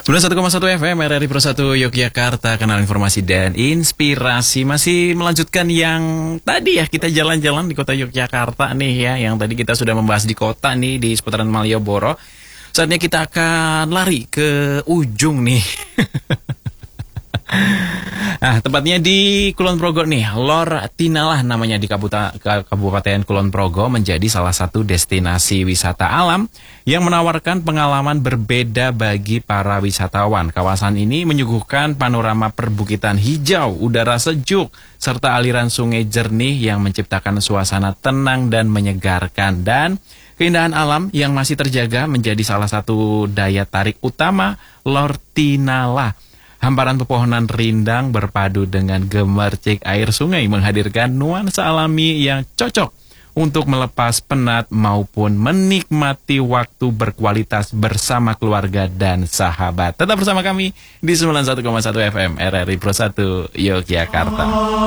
91,1 FM RRI Pro 1 Yogyakarta, kanal informasi dan inspirasi. Masih melanjutkan yang tadi ya, kita jalan-jalan di kota Yogyakarta nih ya. Yang tadi kita sudah membahas di kota nih, di seputaran Malioboro. Saatnya kita akan lari ke ujung nih. Nah, tepatnya di Kulon Progo nih, Lor Tinalah namanya, di Kabupaten Kulon Progo, menjadi salah satu destinasi wisata alam yang menawarkan pengalaman berbeda bagi para wisatawan. Kawasan ini menyuguhkan panorama perbukitan hijau, udara sejuk, serta aliran sungai jernih yang menciptakan suasana tenang dan menyegarkan. Dan keindahan alam yang masih terjaga menjadi salah satu daya tarik utama Lor Tinalah. Hamparan pepohonan rindang berpadu dengan gemercik air sungai menghadirkan nuansa alami yang cocok untuk melepas penat maupun menikmati waktu berkualitas bersama keluarga dan sahabat. Tetap bersama kami di 91,1 FM RRI Pro 1 Yogyakarta.